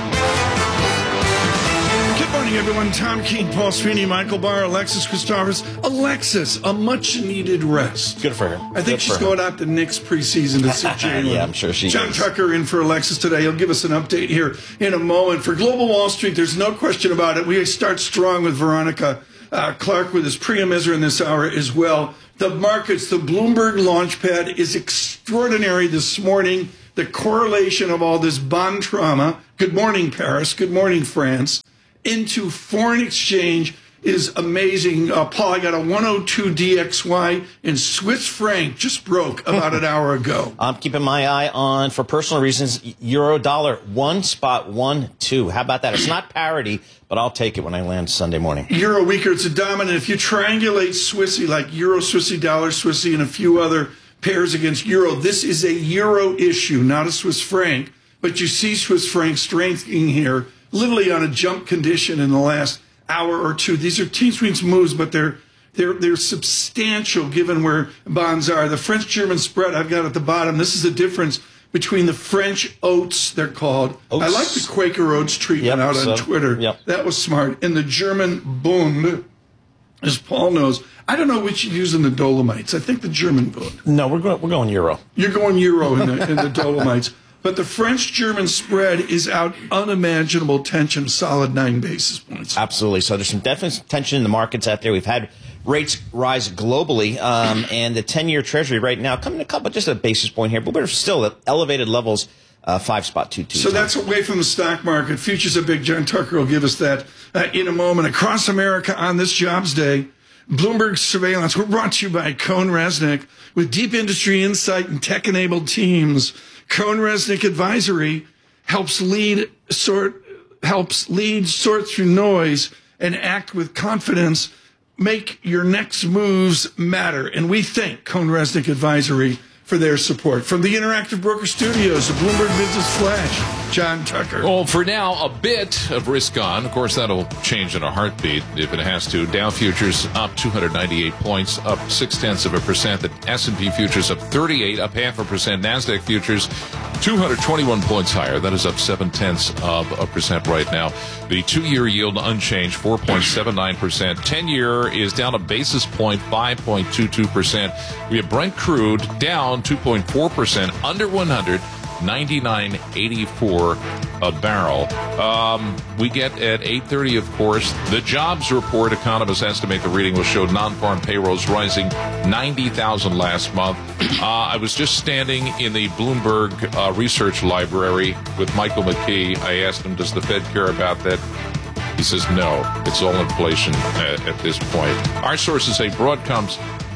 Good morning, everyone. Tom Keene, Paul Sweeney, Michael Barr, Alexis Christoforous. Alexis, a much-needed rest. Good for her. I think Good she's for her. going out the Knicks preseason to see Jalen. Yeah, I'm sure she John is. Tucker in for Alexis today. He'll give us an update here in a moment. For Global Wall Street, there's no question about it. We start strong with Veronica uh, Clark with his Priya Misra in this hour as well. The markets, the Bloomberg Launchpad is extraordinary this morning. The correlation of all this bond trauma, good morning, Paris, good morning, France, into foreign exchange is amazing. Uh, Paul, I got a one oh two D X Y in Swiss franc, just broke about an hour ago. I'm keeping my eye on, for personal reasons, euro dollar, one spot one two. How about that? It's not parity, but I'll take it when I land Sunday morning. Euro weaker, it's a dominant. If you triangulate Swissy, like Euro, Swissy, Dollar, Swissy, and a few other pairs against Euro, this is a Euro issue, not a Swiss franc. But you see Swiss franc strengthening here, literally on a jump condition in the last hour or two. These are T-swings moves, but they're they're they're substantial given where bonds are. The French-German spread I've got at the bottom. This is the difference between the French oats, they're called. Oats. I like the Quaker Oats treatment Yep, out on so, Twitter. yep. That was smart. And the German Bund, as Paul knows, I don't know which you use in the Dolomites. I think the German Bund. No, we're going, we're going euro. You're going Euro in the, in the Dolomites. But the French-German spread is out unimaginable tension, solid nine basis points. Absolutely. So there's some definite tension in the markets out there. We've had rates rise globally, um, and the ten-year Treasury right now coming a couple, just a basis point here, but we're still at elevated levels, uh, five spot two two. So that's away from the stock market. Futures are big. John Tucker will give us that uh, in a moment. Across America on this jobs day, Bloomberg Surveillance. We're brought to you by Cohn Resnick with deep industry insight and tech-enabled teams. Cohn Resnick Advisory helps lead sort helps lead sort through noise and act with confidence. Make your next moves matter. And we thank Cohn Resnick Advisory for their support. From the Interactive Broker Studios, the Bloomberg Business Flash, John Tucker. Well, for now, a bit of risk on. Of course, that'll change in a heartbeat if it has to. Dow futures up two hundred ninety-eight points, up six-tenths of a percent. The S and P futures up thirty-eight, up half a percent. NASDAQ futures two hundred twenty-one points higher. That is up seven-tenths of a percent right now. The two-year yield unchanged, four point seven nine percent. ten-year is down a basis point, five point two two percent. We have Brent crude down two point four percent, under one hundred, ninety-nine eighty-four a barrel. Um, we get at eight thirty, of course, the jobs report. Economists estimate the reading will show non-farm payrolls rising ninety thousand last month. Uh, I was just standing in the Bloomberg uh, Research Library with Michael McKee. I asked him, does the Fed care about that? He says, no, it's all inflation at, at this point. Our sources say Broadcom's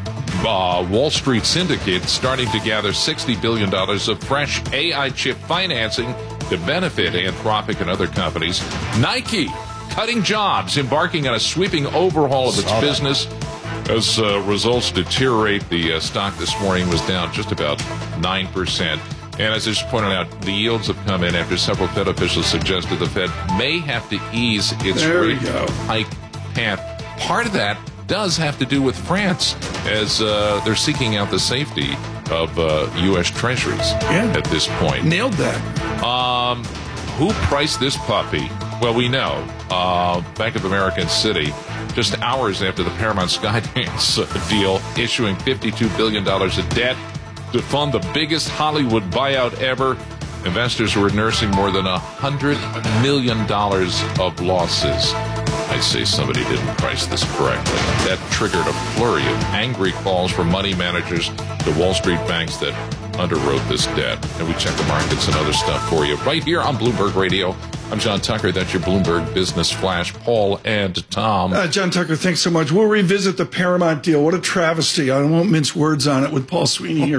Uh, Wall Street syndicate starting to gather sixty billion dollars of fresh A I chip financing to benefit Anthropic and other companies. Nike cutting jobs, embarking on a sweeping overhaul of its Saw that. business. As uh, results deteriorate, the uh, stock this morning was down just about nine percent. And as I just pointed out, the yields have come in after several Fed officials suggested the Fed may have to ease its There we rate go. hike path. Part of that does have to do with France, as uh, they're seeking out the safety of uh, U S Treasuries Yeah. at this point. Nailed that. Um, who priced this puppy? Well, we know. Uh, Bank of America in Citi, just hours after the Paramount Skydance uh, deal, issuing fifty-two billion dollars of debt to fund the biggest Hollywood buyout ever. Investors were nursing more than one hundred million dollars of losses. I'd say somebody didn't price this correctly. That triggered a flurry of angry calls from money managers to Wall Street banks that underwrote this debt. And we check the markets and other stuff for you right here on Bloomberg Radio. I'm John Tucker. That's your Bloomberg Business Flash. Paul and Tom. Uh, John Tucker, thanks so much. We'll revisit the Paramount deal. What a travesty. I won't mince words on it with Paul Sweeney here.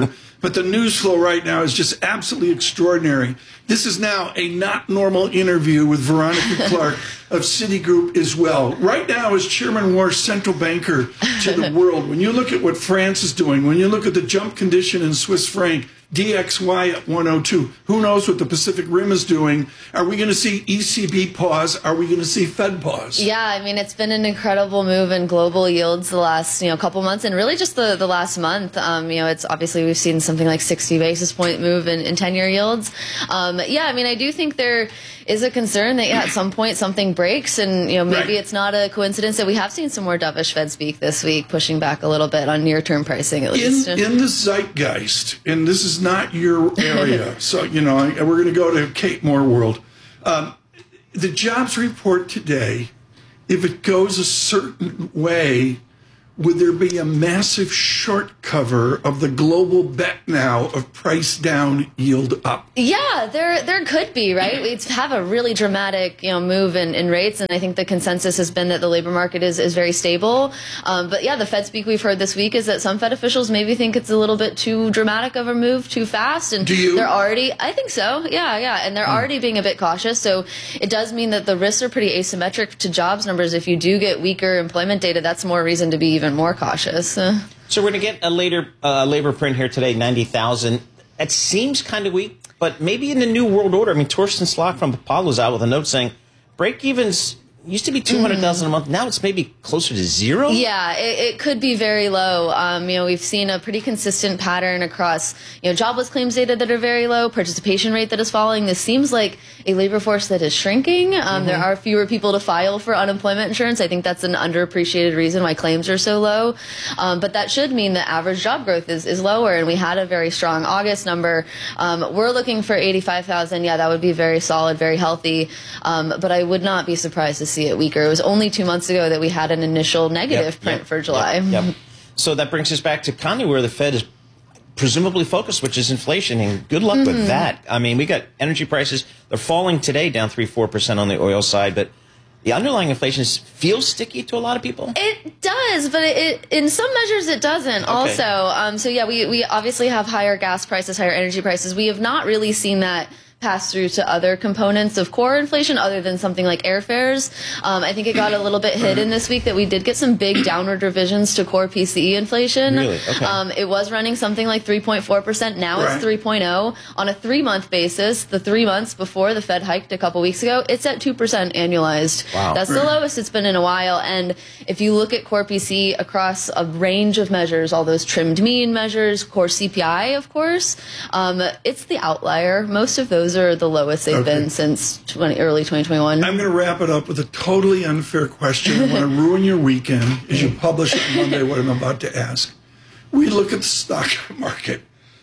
but the news flow right now is just absolutely extraordinary. This is now a not normal interview with Veronica Clark of Citigroup as well. Right now, as Chairman Warsh, central banker to the world, when you look at what France is doing, when you look at the jump condition in Swiss franc, D X Y at one oh two. Who knows what the Pacific Rim is doing? Are we going to see E C B pause? Are we going to see Fed pause? Yeah, I mean, it's been an incredible move in global yields the last, you know, couple months, and really just the, the last month. Um, you know, it's obviously we've seen something like sixty basis point move in, in ten-year yields. Um, yeah, I mean, I do think there is a concern that yeah, at some point something breaks, and you know, maybe right. it's not a coincidence that we have seen some more dovish Fed speak this week, pushing back a little bit on near-term pricing at least. In, in the zeitgeist, and this is not your area, so you know we're going to go to Kate Moore world. Um, the jobs report today, if it goes a certain way, would there be a massive short cover of the global bet now of price down, yield up? Yeah, there there could be, right? We have a really dramatic, you know, move in, in rates, and I think the consensus has been that the labor market is, is very stable. Um, but yeah, the Fed speak we've heard this week is that some Fed officials maybe think it's a little bit too dramatic of a move, too fast, and Do you? they're already, I think so, yeah, yeah, and they're mm. already being a bit cautious. So it does mean that the risks are pretty asymmetric to jobs numbers. If you do get weaker employment data, that's more reason to be even more cautious. Uh, so we're going to get a later uh, labor print here today, ninety thousand. It seems kind of weak, but maybe in the new world order. I mean, Torsten Slok from Apollo's out with a note saying break-evens used to be two hundred thousand mm. a month. Now it's maybe closer to zero. Yeah, it, it could be very low. Um, you know, we've seen a pretty consistent pattern across, you know, jobless claims data that are very low, participation rate that is falling. This seems like a labor force that is shrinking. Um, mm-hmm. There are fewer people to file for unemployment insurance. I think that's an underappreciated reason why claims are so low. Um, but that should mean that average job growth is, is lower, and we had a very strong August number. Um, we're looking for eighty-five thousand. Yeah, that would be very solid, very healthy. Um, but I would not be surprised to see it weaker. It was only two months ago that we had an initial negative yep, print yep, for July. Yep, yep. So that brings us back to kind of where the Fed is presumably focused, which is inflation, and good luck mm-hmm. with that. I mean, we got energy prices, they're falling today, down three, four percent on the oil side, but the underlying inflation is, feels sticky to a lot of people. It does, but it, it in some measures it doesn't okay. also. Um, so yeah, we, we obviously have higher gas prices, higher energy prices. We have not really seen that pass through to other components of core inflation other than something like airfares. Um, I think it got a little bit hidden this week that we did get some big downward revisions to core P C E inflation. Really? Okay. Um, it was running something like three point four percent. Now right. it's three point oh. On a three-month basis, the three months before the Fed hiked a couple weeks ago, it's at two percent annualized. Wow. That's the lowest it's been in a while. And if you look at core P C E across a range of measures, all those trimmed mean measures, core C P I, of course, um, it's the outlier. Most of those are the lowest they've okay. been since twenty, early twenty twenty-one. I'm going to wrap it up with a totally unfair question. I want to ruin your weekend as you publish on Monday what I'm about to ask. We look at the stock market.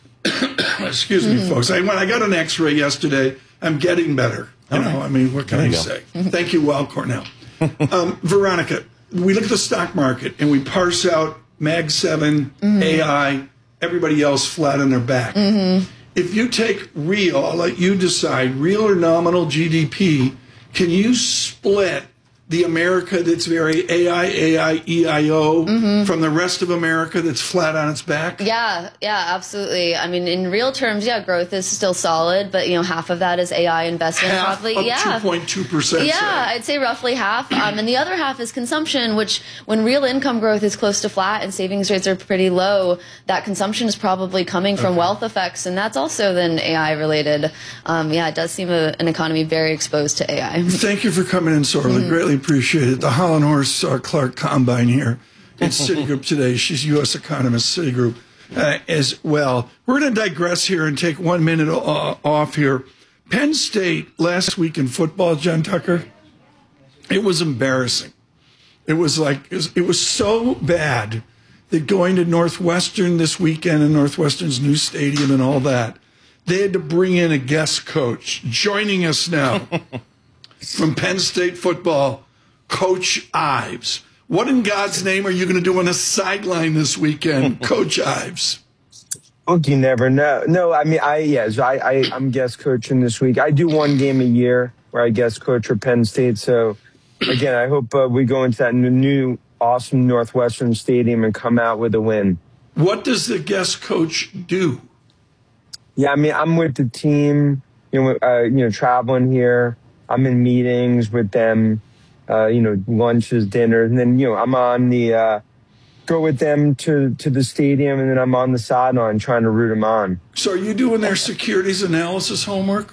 Excuse me, mm-hmm. folks. I, when I got an x-ray yesterday, I'm getting better. You know, I mean, what can I say? Thank you, Well Cornell. Um, Veronica, we look at the stock market and we parse out Mag seven, mm-hmm. A I, everybody else flat on their back. Mm-hmm. If you take real, I'll let you decide, real or nominal G D P, can you split the America that's very A I, A I, E I O mm-hmm. from the rest of America that's flat on its back? Yeah, yeah, absolutely. I mean, in real terms, yeah, growth is still solid, but, you know, half of that is A I investment. Half probably. of yeah. two point two percent. Yeah, say. I'd say roughly half. Um, and the other half is consumption, which when real income growth is close to flat and savings rates are pretty low, that consumption is probably coming from okay. wealth effects, and that's also then A I related. Um, yeah, it does seem a, an economy very exposed to A I. Thank you for coming in, Sorley. Mm-hmm. Greatly appreciate it. The Holland Horse uh, Clark Combine here at Citigroup today. She's U S economist, Citigroup uh, as well. We're going to digress here and take one minute uh, off here. Penn State last week in football, John Tucker, it was embarrassing. It was like, it was, it was so bad that going to Northwestern this weekend and Northwestern's new stadium and all that, they had to bring in a guest coach. Joining us now from Penn State football, Coach Ives. What in God's name are you going to do on a sideline this weekend, Coach Ives? Look, you never know. No, I mean, I yes, I, I I'm guest coaching this week. I do one game a year where I guest coach for Penn State. So again, I hope uh, we go into that new awesome Northwestern Stadium and come out with a win. What does the guest coach do? Yeah, I mean, I'm with the team, you know, uh, you know, traveling here. I'm in meetings with them, uh, you know, lunches, dinners, and then, you know, I'm on the, uh, go with them to, to the stadium, and then I'm on the sideline trying to root them on. So are you doing their securities analysis homework?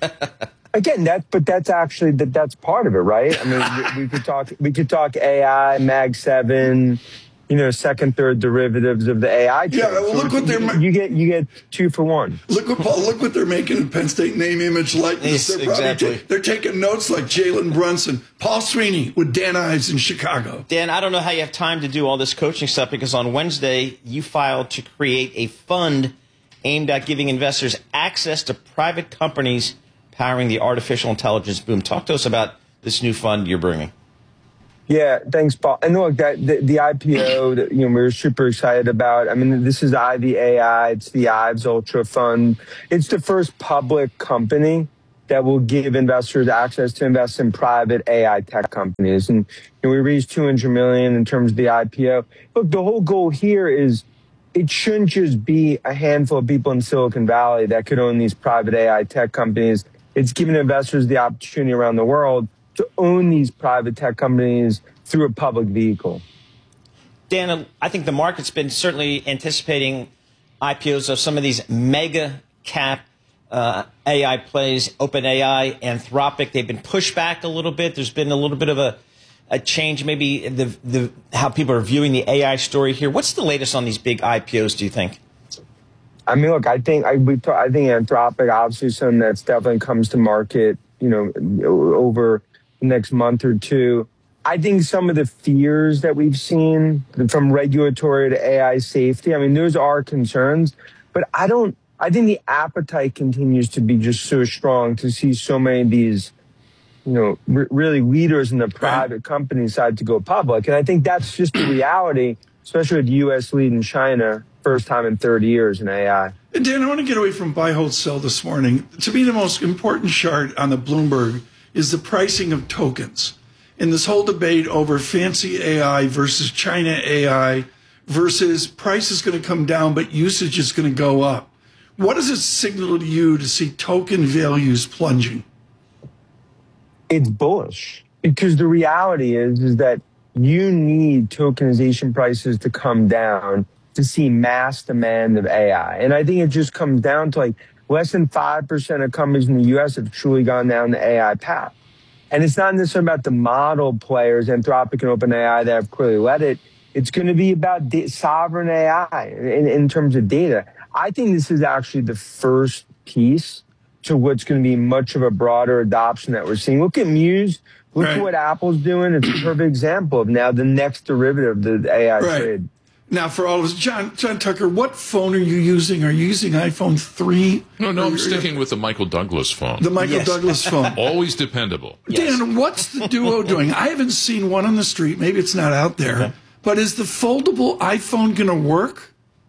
Again, that, but that's actually, that that's part of it, right? I mean, we, we could talk, we could talk A I, Mag seven, you know, second, third derivatives of the A I. Yeah, well, so look what they're you, you get. You get two for one. Look what Paul. Look what they're making in Penn State name, image, likeness. Yes, They're probably exactly. ta- they're taking notes like Jalen Brunson, Paul Sweeney with Dan Ives in Chicago. Dan, I don't know how you have time to do all this coaching stuff because on Wednesday you filed to create a fund aimed at giving investors access to private companies powering the artificial intelligence boom. Talk to us about this new fund you're bringing. Yeah, thanks, Paul. And look, that the, the I P O that, you know, we're super excited about. I mean, this is Ivy A I. It's the Ives Ultra Fund. It's the first public company that will give investors access to invest in private A I tech companies. And you know, we raised two hundred million dollars in terms of the I P O. Look, the whole goal here is it shouldn't just be a handful of people in Silicon Valley that could own these private A I tech companies. It's giving investors the opportunity around the world to own these private tech companies through a public vehicle. Dan, I think the market's been certainly anticipating I P Os of some of these mega cap uh, A I plays, OpenAI, Anthropic. They've been pushed back a little bit. There's been a little bit of a, a change, maybe the, the how people are viewing the A I story here. What's the latest on these big I P Os, do you think? I mean, look, I think I, we talk, I think Anthropic, obviously, something that's definitely comes to market, you know, over the next month or two. I think some of the fears that we've seen from regulatory to A I safety, I mean, those are concerns, but I don't, I think the appetite continues to be just so strong to see so many of these, you know, r- really leaders in the private company side to go public. And I think that's just the reality, especially with the U S leading China, first time in thirty years in A I. And Dan, I want to get away from buy, hold, sell this morning. To me, the most important chart on the Bloomberg is the pricing of tokens. In this whole debate over fancy A I versus China A I versus price is going to come down, but usage is going to go up. What does it signal to you to see token values plunging? It's bullish because the reality is, is that you need tokenization prices to come down to see mass demand of A I. And I think it just comes down to like less than five percent of companies in the U S have truly gone down the A I path. And it's not necessarily about the model players, Anthropic and OpenAI, that have clearly led it. It's going to be about da- sovereign A I in, in terms of data. I think this is actually the first piece to what's going to be much of a broader adoption that we're seeing. Look at Muse. Look Right. at what Apple's doing. It's a perfect example of now the next derivative of the A I Right. trade. Now, for all of us, John, John Tucker, what phone are you using? Are you using iPhone three? No, no, Or I'm you're- sticking with the Michael Douglas phone. The Michael Yes. Douglas phone. Always dependable. Dan, what's the Duo doing? I haven't seen one on the street. Maybe it's not out there. Okay. But is the foldable iPhone going to work?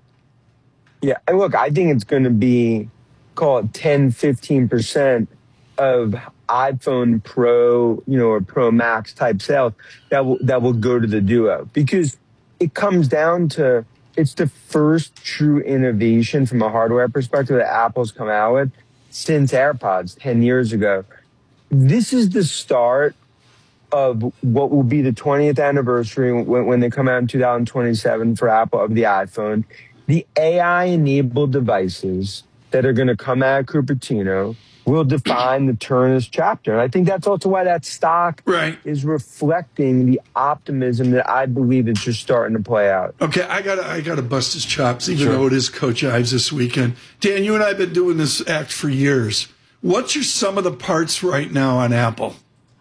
Yeah, and look, I think it's going to be, call it ten, fifteen percent of iPhone Pro, you know, or Pro Max type sales that will, that will go to the Duo, because it comes down to, it's the first true innovation from a hardware perspective that Apple's come out with since AirPods ten years ago. This is the start of what will be the twentieth anniversary when, when they come out in two thousand twenty-seven for Apple of the iPhone. The A I-enabled devices that are going to come out of Cupertino will define the turn of this chapter. And I think that's also why that stock right. is reflecting the optimism that I believe is just starting to play out. Okay, I got I got to bust his chops, even Sure. though it is Coach Ives this weekend. Dan, you and I have been doing this act for years. What's your sum of the parts right now on Apple?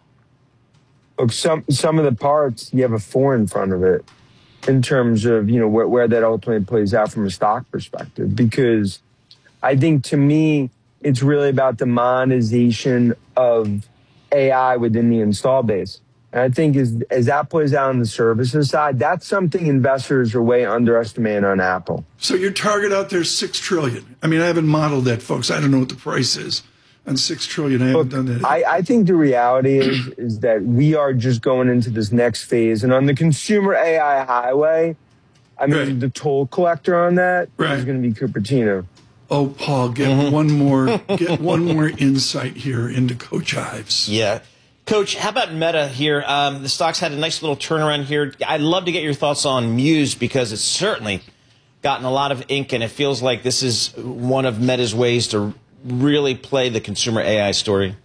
Look, some some of the parts, you have a four in front of it in terms of, you know, where, where that ultimately plays out from a stock perspective. Because I think, to me, it's really about the monetization of A I within the install base. And I think as, as that plays out on the services side, that's something investors are way underestimating on Apple. So your target out there is six trillion. I mean, I haven't modeled that, folks. I don't know what the price is on six trillion. I haven't Look, done that. I, I think the reality is is that we are just going into this next phase. And on the consumer A I highway, I mean, Right. the toll collector on that Right. is going to be Cupertino. Oh, Paul, get mm-hmm. one more get one more insight here into Coach Ives. Yeah. Coach, how about Meta here? Um, the stock's had a nice little turnaround here. I'd love to get your thoughts on Muse because it's certainly gotten a lot of ink, and it feels like this is one of Meta's ways to really play the consumer A I story.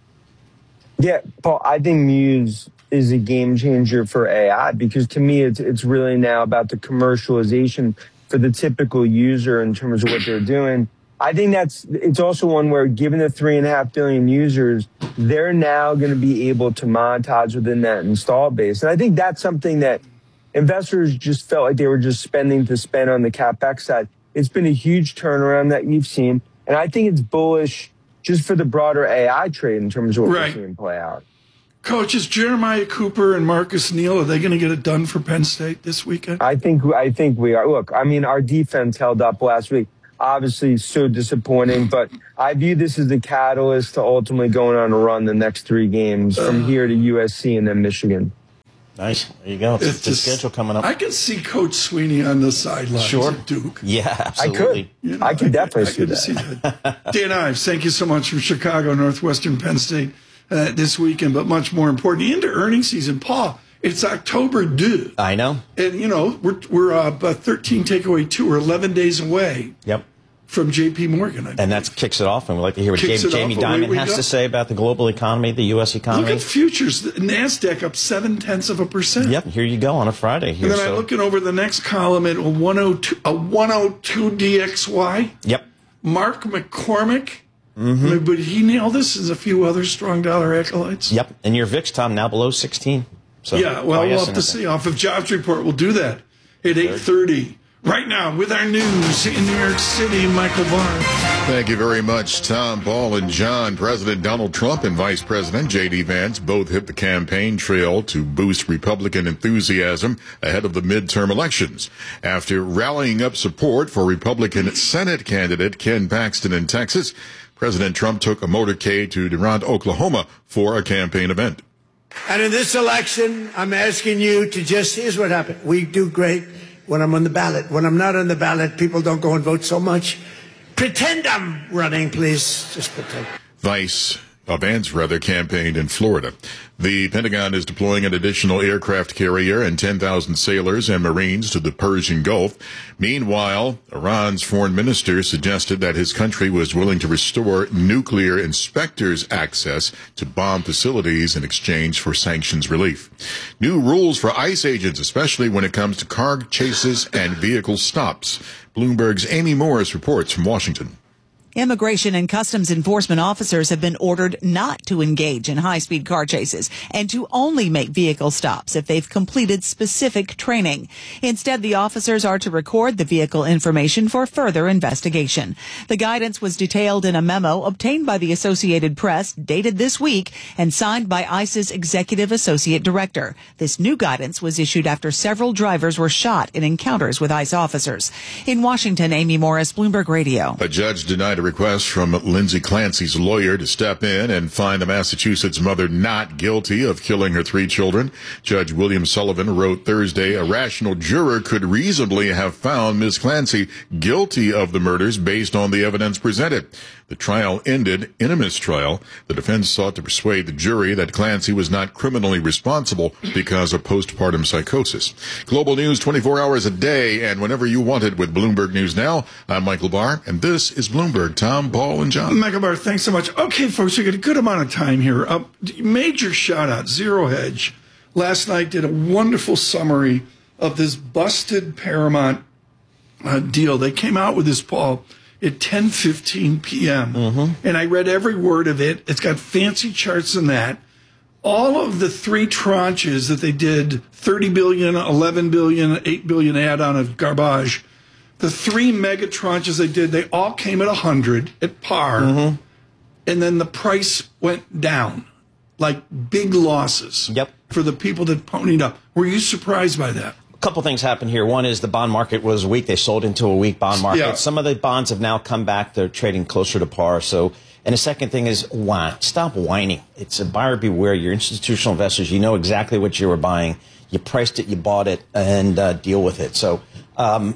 Yeah, Paul, I think Muse is a game changer for A I because to me it's it's really now about the commercialization for the typical user in terms of what they're doing. I think that's, it's also one where given the three and a half billion users, they're now going to be able to monetize within that install base. And I think that's something that investors just felt like they were just spending to spend on the CapEx side. It's been a huge turnaround that you've seen. And I think it's bullish just for the broader A I trade in terms of what right. we're seeing play out. Coaches Jeremiah Cooper and Marcus Neal, are they going to get it done for Penn State this weekend? I think, I think we are. Look, I mean, our defense held up last week. Obviously, so disappointing, but I view this as the catalyst to ultimately going on a run the next three games from here to U S C and then Michigan. Nice. There you go. It's, it's the schedule coming up. I can see Coach Sweeney on the sidelines sure. at Duke. Yeah, absolutely. I could. You know, I could definitely I, see, I that. see that. Dan Ives, thank you so much from Chicago, Northwestern, Penn State uh, this weekend, but much more important, into earnings season. Paul, it's October due. I know. And, you know, we're, we're uh, about thirteen takeaway two. We're eleven days away. Yep. From J P. Morgan. I and that kicks it off, and we'd like to hear what Jamie, Jamie Dimon has go. to say about the global economy, the U S economy. Look at futures. The NASDAQ up seven-tenths of a percent. Yep, here you go on a Friday. Here, and then so. I'm looking over the next column at a one oh two, a one oh two D X Y. Yep. Mark McCormick. Mm-hmm. But he nailed this as a few other strong dollar acolytes. Yep, and your V I X, Tom, now below sixteen. So yeah, well, we'll have to see. Off of jobs report, we'll do that at eight thirty. Right now, with our news in New York City, Michael Barr. Thank you very much, Tom, Paul, and John. President Donald Trump and Vice President J D. Vance both hit the campaign trail to boost Republican enthusiasm ahead of the midterm elections. After rallying up support for Republican Senate candidate Ken Paxton in Texas, President Trump took a motorcade to Durant, Oklahoma for a campaign event. And in this election, I'm asking you to just, here's what happened. We do great when I'm on the ballot. When I'm not on the ballot, people don't go and vote so much. Pretend I'm running, please. Just pretend. Vice uh, Vance rather campaigned in Florida. The Pentagon is deploying an additional aircraft carrier and ten thousand sailors and Marines to the Persian Gulf. Meanwhile, Iran's foreign minister suggested that his country was willing to restore nuclear inspectors' access to bomb facilities in exchange for sanctions relief. New rules for ICE agents, especially when it comes to car chases and vehicle stops. Bloomberg's Amy Morris reports from Washington. Immigration and Customs Enforcement officers have been ordered not to engage in high-speed car chases and to only make vehicle stops if they've completed specific training. Instead, the officers are to record the vehicle information for further investigation. The guidance was detailed in a memo obtained by the Associated Press, dated this week, and signed by ICE's Executive Associate Director. This new guidance was issued after several drivers were shot in encounters with ICE officers. In Washington, Amy Morris, Bloomberg Radio. A judge denied a request from Lindsay Clancy's lawyer to step in and find the Massachusetts mother not guilty of killing her three children. Judge William Sullivan wrote Thursday a rational juror could reasonably have found Miz Clancy guilty of the murders based on the evidence presented. The trial ended in a mistrial. The defense sought to persuade the jury that Clancy was not criminally responsible because of postpartum psychosis. Global news twenty-four hours a day and whenever you want it with Bloomberg News Now. I'm Michael Barr, and this is Bloomberg. Tom, Paul, and John. Michael Barr, thanks so much. Okay, folks, we got a good amount of time here. Uh, major shout out, Zero Hedge. Last night did a wonderful summary of this busted Paramount uh, deal. They came out with this, Paul, at ten fifteen p.m. Mm-hmm. And I read every word of it. It's got fancy charts in that. All of the three tranches that they did, thirty billion dollars, eleven billion dollars, eight billion dollars add-on of garbage, the three mega tranches they did, they all came at one hundred at par. Mm-hmm. And then the price went down, like big losses yep. for the people that ponied up. Were you surprised by that? Couple things happened here. One is the bond market was weak. They sold into a weak bond market. Yeah. Some of the bonds have now come back. They're trading closer to par. So, and the second thing is, why? Stop whining. It's a buyer beware. You're institutional investors. You know exactly what you were buying. You priced it, you bought it, and uh, deal with it. So, um,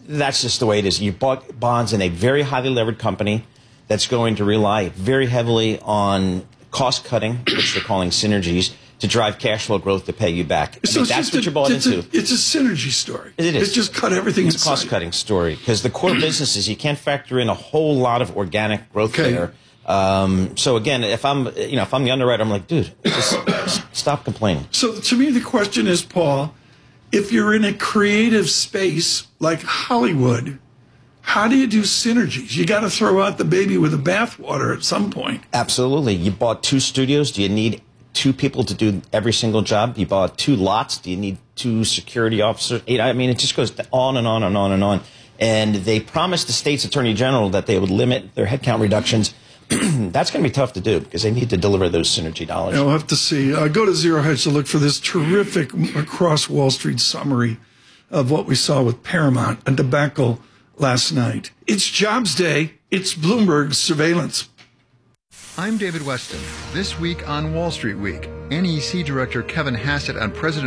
that's just the way it is. You bought bonds in a very highly levered company that's going to rely very heavily on cost cutting, which they're calling synergies, to drive cash flow growth to pay you back. I So mean, it's that's just what a- you're bought it's into. A, it's a synergy story. It is. It's just cut everything It's a inside. cost-cutting story because the core businesses, you can't factor in a whole lot of organic growth Okay. there. Um, so again, if I'm, you know, if I'm the underwriter, I'm like, dude, just, just stop complaining. So to me, the question is, Paul, if you're in a creative space like Hollywood, how do you do synergies? You got to throw out the baby with the bathwater at some point. Absolutely. You bought two studios. Do you need two people to do every single job? You bought two lots. Do you need two security officers? You know, I mean, it just goes on and on and on and on. And they promised the state's attorney general that they would limit their headcount reductions. That's going to be tough to do because they need to deliver those synergy dollars. Yeah, we'll have to see. Uh, go to Zero Hedge to look for this terrific across Wall Street summary of what we saw with Paramount and debacle last night. It's Jobs Day. It's Bloomberg's surveillance. I'm David Weston. This week on Wall Street Week, N E C Director Kevin Hassett on President